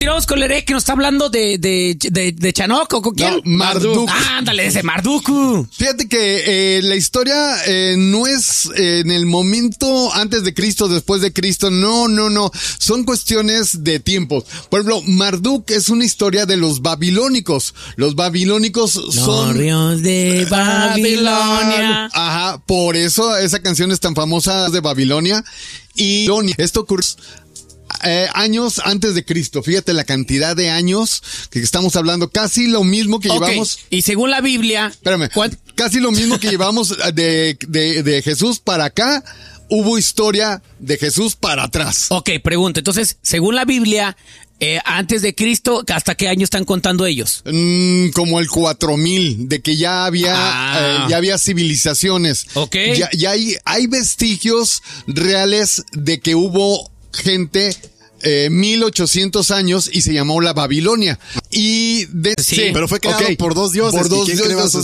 Tiramos con el hereje que nos está hablando de Chanok, ¿o con quién? No, Marduk. Ándale, ese Marduk. Fíjate que la historia no es en el momento antes de Cristo, después de Cristo. No. Son cuestiones de tiempos. Por ejemplo, Marduk es una historia de los babilónicos. Los babilónicos son... Los ríos de Babilonia. Ajá, por eso esa canción es tan famosa de Babilonia. Y esto ocurre... años antes de Cristo. Fíjate la cantidad de años que estamos hablando. Casi lo mismo que llevamos. Y según la Biblia... Espérame. Casi lo mismo que llevamos de Jesús para acá. Hubo historia de Jesús para atrás. Ok, pregunta. Entonces, según la Biblia... antes de Cristo, ¿hasta qué año están contando ellos? Como el 4000, de que ya había civilizaciones. Ok. Ya hay vestigios reales de que hubo gente 1800 años y se llamó la Babilonia. Y sí, pero fue creado por dos dioses. Por dos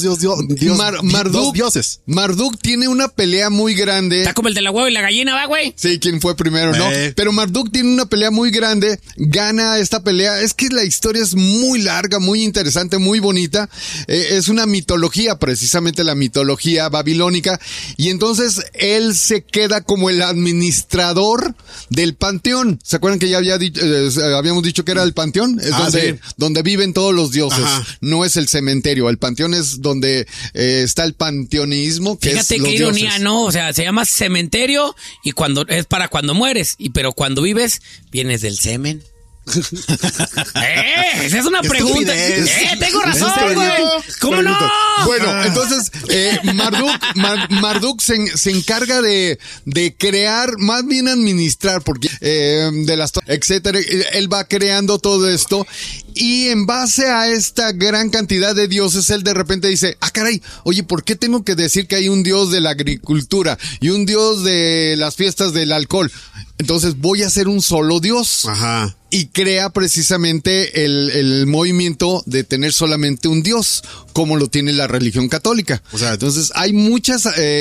dioses. Marduk tiene una pelea muy grande. Está como el de la huevo y la gallina, ¿va, güey? Sí, quién fue primero, ¿no? Pero Marduk tiene una pelea muy grande, gana esta pelea. Es que la historia es muy larga, muy interesante, muy bonita. Es una mitología, precisamente la mitología babilónica. Y entonces él se queda como el administrador del panteón. ¿Se acuerdan que ya habíamos dicho que era el panteón? Es donde viven todos los dioses. Ajá. No es el cementerio. El panteón es donde está el panteonismo. Que fíjate es qué los ironía, dioses. ¿no? O sea, se llama cementerio y es para cuando mueres. Pero cuando vives, vienes del semen. Esa es una pregunta. Tengo razón, güey. ¿Cómo no? Bueno, entonces Marduk se encarga de crear, más bien administrar, porque de las etcétera, él va creando todo esto y en base a esta gran cantidad de dioses, él de repente dice, caray, oye, ¿por qué tengo que decir que hay un dios de la agricultura y un dios de las fiestas del alcohol? Entonces voy a ser un solo dios. Ajá. Y crea precisamente el movimiento de tener solamente un dios, como lo tiene la religión católica. O sea, entonces hay muchos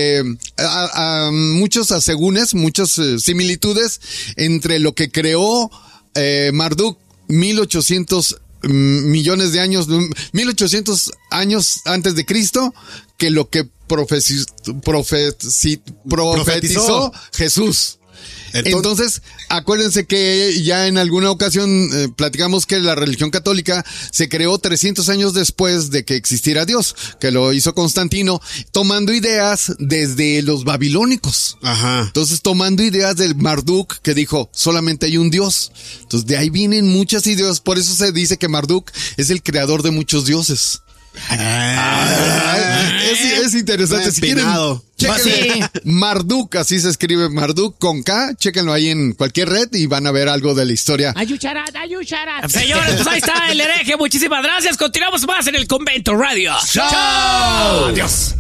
asegúnes, muchas similitudes entre lo que creó Marduk 1800 millones de años, 1800 años antes de Cristo, que lo que profetizó Jesús. Entonces, acuérdense que ya en alguna ocasión platicamos que la religión católica se creó 300 años después de que existiera Dios, que lo hizo Constantino, tomando ideas desde los babilónicos. Ajá. Entonces, tomando ideas del Marduk, que dijo, solamente hay un Dios. Entonces, de ahí vienen muchas ideas, por eso se dice que Marduk es el creador de muchos dioses. Es interesante. Si quieren, chéquenlo. Marduk, así se escribe Marduk con K. Chéquenlo ahí en cualquier red y van a ver algo de la historia. Ayucharat. Señores, pues ahí está el hereje. Muchísimas gracias. Continuamos más en el Convento Radio. ¡Chao! Adiós.